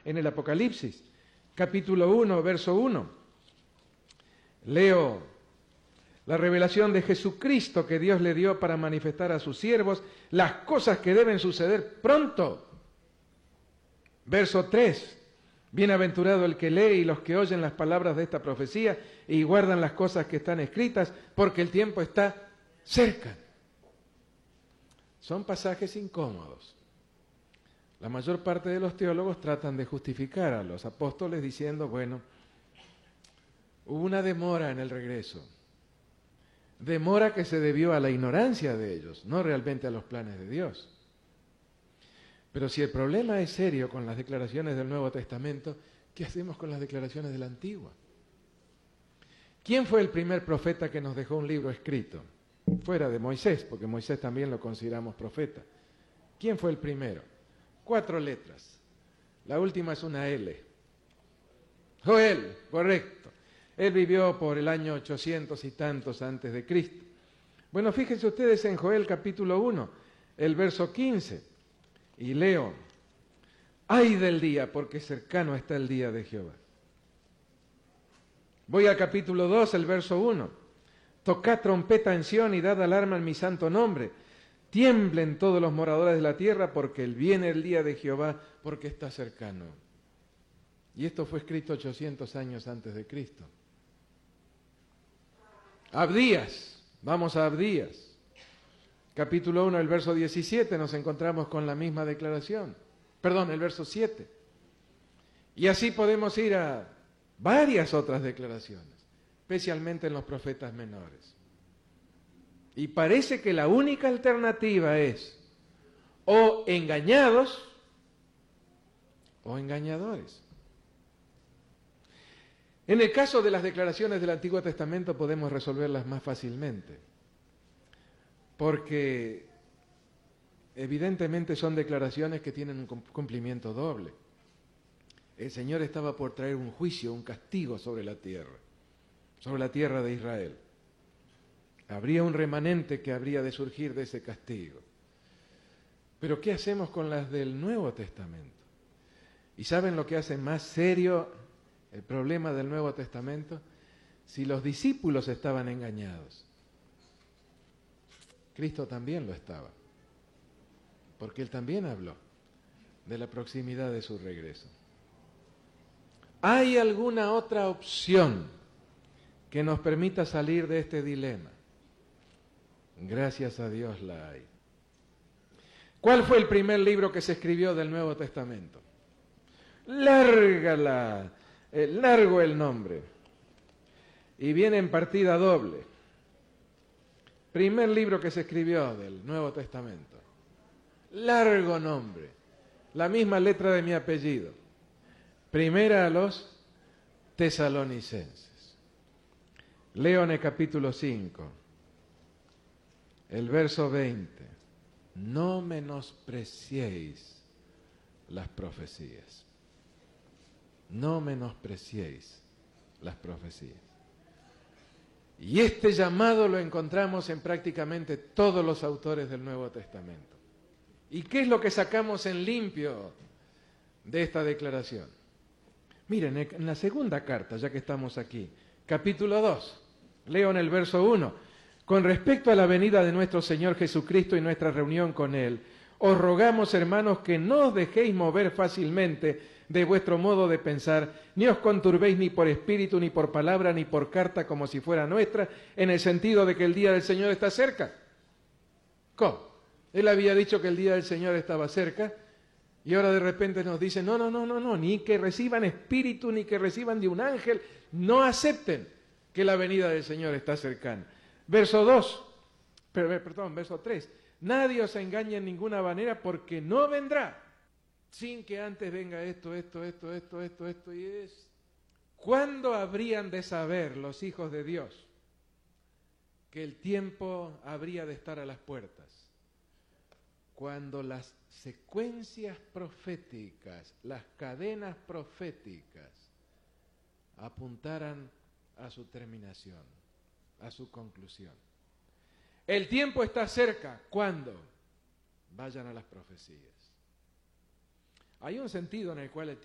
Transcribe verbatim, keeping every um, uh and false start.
en el Apocalipsis, capítulo uno, verso uno. Leo la revelación de Jesucristo que Dios le dio para manifestar a sus siervos las cosas que deben suceder pronto. Verso tres. Bienaventurado el que lee y los que oyen las palabras de esta profecía y guardan las cosas que están escritas, porque el tiempo está cerca. Son pasajes incómodos. La mayor parte de los teólogos tratan de justificar a los apóstoles diciendo, bueno, hubo una demora en el regreso. Demora que se debió a la ignorancia de ellos, no realmente a los planes de Dios. Pero si el problema es serio con las declaraciones del Nuevo Testamento, ¿qué hacemos con las declaraciones del Antiguo? ¿Quién fue el primer profeta que nos dejó un libro escrito? Fuera de Moisés, porque Moisés también lo consideramos profeta. ¿Quién fue el primero? Cuatro letras. La última es una L. Joel, correcto. Él vivió por el año ochocientos y tantos antes de Cristo. Bueno, fíjense ustedes en Joel capítulo uno, el verso quince. Y leo, ay del día, porque cercano está el día de Jehová. Voy al capítulo dos, el verso uno. Tocad trompeta en Sión y dad alarma en mi santo nombre. Tiemblen todos los moradores de la tierra, porque viene el día de Jehová, porque está cercano. Y esto fue escrito ochocientos años antes de Cristo. Abdías, vamos a Abdías. Capítulo uno, el verso diecisiete, nos encontramos con la misma declaración. Perdón, el verso siete. Y así podemos ir a varias otras declaraciones, especialmente en los profetas menores. Y parece que la única alternativa es o engañados o engañadores. En el caso de las declaraciones del Antiguo Testamento podemos resolverlas más fácilmente, porque evidentemente son declaraciones que tienen un cumplimiento doble. El Señor estaba por traer un juicio, un castigo sobre la tierra, sobre la tierra de Israel. Habría un remanente que habría de surgir de ese castigo. Pero ¿qué hacemos con las del Nuevo Testamento? ¿Y saben lo que hace más serio el problema del Nuevo Testamento? Si los discípulos estaban engañados, Cristo también lo estaba, porque Él también habló de la proximidad de su regreso. ¿Hay alguna otra opción que nos permita salir de este dilema? Gracias a Dios la hay. ¿Cuál fue el primer libro que se escribió del Nuevo Testamento? Lárgala, eh, largo el nombre, y viene en partida doble. Primer libro que se escribió del Nuevo Testamento. Largo nombre, la misma letra de mi apellido. Primera a los Tesalonicenses. Leo en el capítulo cinco, el verso veinte. No menospreciéis las profecías. No menospreciéis las profecías. Y este llamado lo encontramos en prácticamente todos los autores del Nuevo Testamento. ¿Y qué es lo que sacamos en limpio de esta declaración? Miren, en la segunda carta, ya que estamos aquí, capítulo dos, leo en el verso uno. Con respecto a la venida de nuestro Señor Jesucristo y nuestra reunión con Él, os rogamos, hermanos, que no os dejéis mover fácilmente de vuestro modo de pensar, ni os conturbéis ni por espíritu, ni por palabra, ni por carta, como si fuera nuestra, en el sentido de que el día del Señor está cerca. ¿Cómo? Él había dicho que el día del Señor estaba cerca, y ahora de repente nos dice, no, no, no, no, no, ni que reciban espíritu, ni que reciban de un ángel, no acepten que la venida del Señor está cercana. Verso dos, perdón, verso tres. Nadie os engañe en ninguna manera, porque no vendrá sin que antes venga esto, esto, esto, esto, esto, esto y es. ¿Cuándo habrían de saber los hijos de Dios que el tiempo habría de estar a las puertas? Cuando las secuencias proféticas, las cadenas proféticas apuntaran a su terminación, a su conclusión. El tiempo está cerca. ¿Cuándo? Vayan a las profecías. Hay un sentido en el cual el